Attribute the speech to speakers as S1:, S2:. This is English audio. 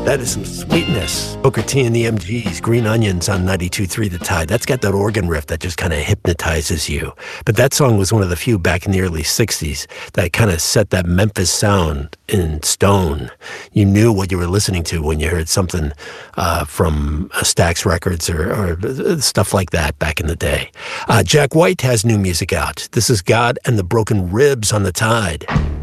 S1: That is some sweetness. Booker T and the MGs, Green Onions on 92.3 The Tide. That's got that organ riff that just kind of hypnotizes you. But that song was one of the few back in the early 60s that kind of set that Memphis sound in stone. You knew what you were listening to when you heard something from Stax Records or stuff like that back in the day. Jack White has new music out. This is God and the Broken Ribs on The Tide.